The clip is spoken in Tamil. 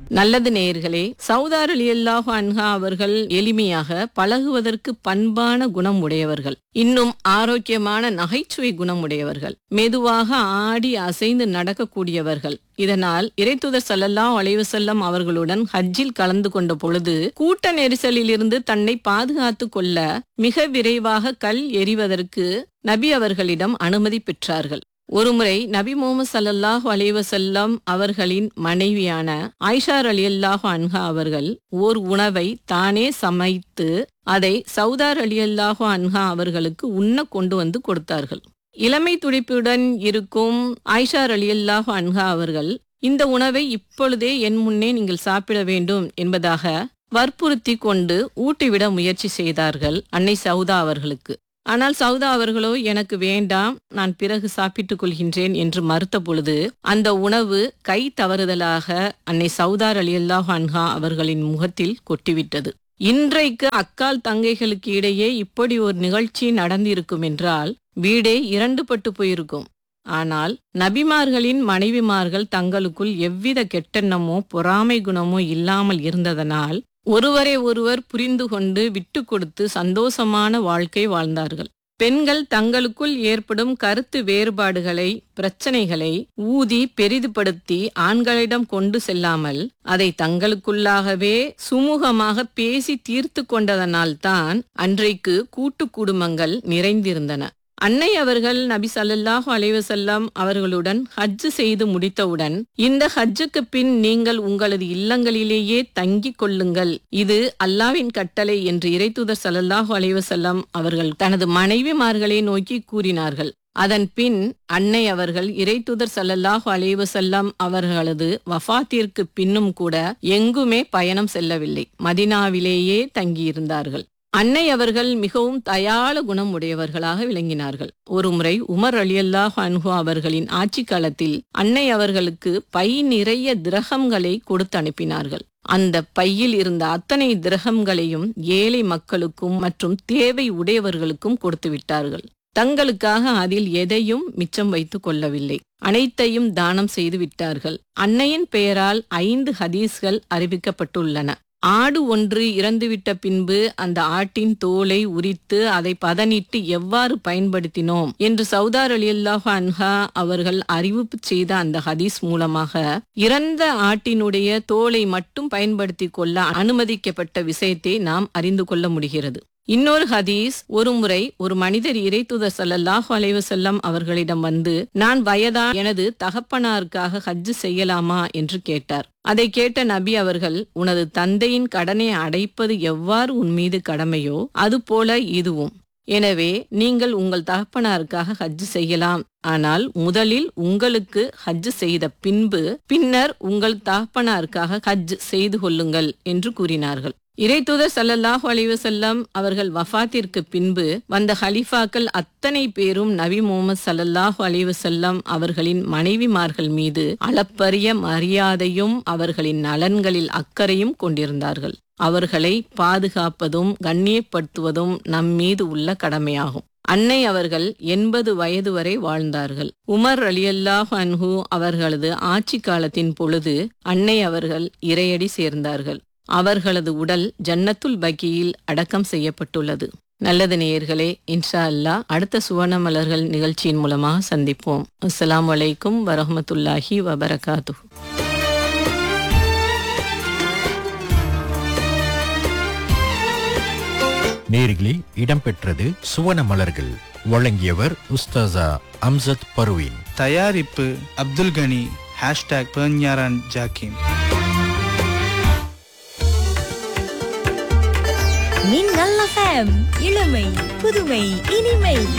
நல்லது நேயர்களே, சௌதா ரலியல்லாஹு அன்ஹா அவர்கள் எளிமையாக பழகுவதற்கு பண்பான குணம் உடையவர்கள், இன்னும் ஆரோக்கியமான நகைச்சுவை குணம் உடையவர்கள், மெதுவாக ஆடி அசைந்து நடக்கக்கூடியவர்கள். இதனால் இறைத்தூதர் ஸல்லல்லாஹு அலைஹி வஸல்லம் அவர்களுடன் ஹஜ்ஜில் கலந்து கொண்ட பொழுது கூட்ட நெரிசலில் இருந்து தன்னை பாதுகாத்து கொள்ள மிக விரைவாக கல் எறிவதற்கு நபி அவர்களிடம் அனுமதி பெற்றார்கள். ஒருமுறை நபி முஹம்மது ஸல்லல்லாஹு அலைஹி வஸல்லம் அவர்களின் மனைவியான ஆயிஷா ரலியல்லாஹு அன்ஹா அவர்கள் ஓர் உணவை தானே சமைத்து அதை சௌதா ரலியல்லாஹு அன்ஹா அவர்களுக்கு உண்ண கொண்டு வந்து கொடுத்தார்கள். இளமை துடிப்புடன் இருக்கும் ஆயிஷா ரலியல்லாஹு அன்ஹா அவர்கள் இந்த உணவை இப்பொழுதே என் முன்னே நீங்கள் சாப்பிட வேண்டும் என்பதாக வற்புறுத்தி கொண்டு ஊட்டிவிட முயற்சி செய்தார்கள் அன்னை சௌதா அவர்களுக்கு. ஆனால் சௌதா அவர்களோ எனக்கு வேண்டாம், நான் பிறகு சாப்பிட்டுக் கொள்கின்றேன் என்று மறுத்த பொழுது அந்த உணவு கை தவறுதலாக அன்னை சௌதா ரலியல்லாஹு அன்ஹா அவர்களின் முகத்தில் கொட்டிவிட்டது. இன்றைக்கு அக்கால் தங்கைகளுக்கு இடையே இப்படி ஒரு நிகழ்ச்சி நடந்திருக்கும் என்றால் வீடே இரண்டுபட்டு போயிருக்கும். ஆனால் நபிமார்களின் மனைவிமார்கள் தங்களுக்குள் எவ்வித கெட்டெண்ணமோ பொறாமை குணமோ இல்லாமல் இருந்ததனால் ஒருவரை ஒருவர் புரிந்து கொண்டு விட்டு கொடுத்து சந்தோஷமான வாழ்க்கை வாழ்ந்தார்கள். பெண்கள் தங்களுக்குள் ஏற்படும் கருத்து வேறுபாடுகளை, பிரச்சனைகளை ஊதி பெரிதுபடுத்தி ஆண்களிடம் கொண்டு செல்லாமல் அதை தங்களுக்குள்ளாகவே சுமூகமாக பேசி தீர்த்து கொண்டதனால்தான் அன்றைக்கு கூட்டு குடும்பங்கள் நிறைந்திருந்தன. அன்னை அவர்கள் நபி ஸல்லல்லாஹு அலைஹி வஸல்லம் அவர்களுடன் ஹஜ் செய்து முடித்தவுடன், இந்த ஹஜ்ஜுக்கு பின் நீங்கள் உங்களது இல்லங்களிலேயே தங்கிக் கொள்ளுங்கள், இது அல்லாஹ்வின் கட்டளை என்று இறைத்தூதர் ஸல்லல்லாஹு அலைஹி வஸல்லம் அவர்கள் தனது மனைவிமார்களை நோக்கி கூறினார்கள். அதன் பின் அன்னை அவர்கள் இறைத்தூதர் ஸல்லல்லாஹு அலைஹி வஸல்லம் அவர்களது வஃபாத்திற்கு பின்னும் கூட எங்குமே பயணம் செல்லவில்லை, மதீனாவிலேயே தங்கியிருந்தார்கள். அன்னை அவர்கள் மிகவும் தயாள குணம் உடையவர்களாக விளங்கினார்கள். ஒருமுறை உமர் ரலியல்லாஹு அன்ஹு அவர்களின் ஆட்சி காலத்தில் அன்னை அவர்களுக்கு பை நிறைய திரஹம்களை கொடுத்து அனுப்பினார்கள். அந்த பையில் இருந்த அத்தனை திரஹம்களையும் ஏழை மக்களுக்கும் மற்றும் தேவை உடையவர்களுக்கும் கொடுத்து விட்டார்கள். தங்களுக்காக அதில் எதையும் மிச்சம் வைத்துக் கொள்ளவில்லை, அனைத்தையும் தானம் செய்து விட்டார்கள். அன்னையின் பெயரால் 5 ஹதீஸ்கள் அறிவிக்கப்பட்டுள்ளன. ஆடு ஒன்று இறந்துவிட்ட பின்பு அந்த ஆட்டின் தோலை உரித்து அதை பதனிட்டு எவ்வாறு பயன்படுத்தினோம் என்று சௌதா ரலியல்லாஹு அன்ஹா அவர்கள் அறிவிப்பு செய்த அந்த ஹதீஸ் மூலமாக இறந்த ஆட்டினுடைய தோலை மட்டும் பயன்படுத்தி கொள்ள அனுமதிக்கப்பட்ட விஷயத்தை நாம் அறிந்து கொள்ள முடிகிறது. இன்னொரு ஹதீஸ், ஒருமுறை ஒரு மனிதர் இறைத்தூதர் ஸல்லல்லாஹு அலைஹி வஸல்லம் அவர்களிடம் வந்து, நான் வயதான எனது தகப்பனாருக்காக ஹஜ் செய்யலாமா என்று கேட்டார். அதை கேட்ட நபி அவர்கள், உனது தந்தையின் கடனை அடைப்பது எவ்வாறு உன் மீது கடமையோ அதுபோல இதுவும். எனவே நீங்கள் உங்கள் தகப்பனாருக்காக ஹஜ் செய்யலாம், ஆனால் முதலில் உங்களுக்கு ஹஜ் செய்த பின்னர் உங்கள் தகப்பனாருக்காக ஹஜ் செய்து கொள்ளுங்கள் என்று கூறினார்கள். இறைத்தூதர் ஸல்லல்லாஹு அலைஹி வஸல்லம் அவர்கள் வஃபாத்திற்கு பின்பு வந்த ஹலிஃபாக்கள் அத்தனை பேரும் நபி முஹம்மது ஸல்லல்லாஹு அலைஹி வஸல்லம் அவர்களின் மனைவிமார்கள் மீது அளப்பரிய மரியாதையும் அவர்களின் நலன்களில் அக்கறையும் கொண்டிருந்தார்கள். அவர்களை பாதுகாப்பதும் கண்ணியப்படுத்துவதும் நம் மீது உள்ள கடமையாகும். அன்னை அவர்கள் 80 வயது வரை வாழ்ந்தார்கள். உமர் ரலியல்லாஹு அன்ஹு அவர்களது ஆட்சி காலத்தின் பொழுது அன்னை அவர்கள் இறையடி சேர்ந்தார்கள். அவர்களது உடல் ஜன்னத்துல் பகீயில் அடக்கம் செய்யப்பட்டுள்ளது. நல்லது நேயர்களே, இன்ஷா அல்லாஹ் அடுத்த சுவர்ண மலர்கள் நிகழ்ச்சியின் மூலமாக சந்திப்போம். அஸ்ஸலாமு அலைக்கும் வரஹ்மத்துல்லாஹி வபரகாத்துஹு. நேயர்களே, இடம்பெற்றது சுவன மலர்கள். வழங்கியவர் உஸ்தாசா அம்சத் பர்வீன். தயாரிப்பு அப்துல் கனி. #பெர்ஞாரான் ஜாக்கிம். மின்னல் FM, இளமை புதுமை இனிமை.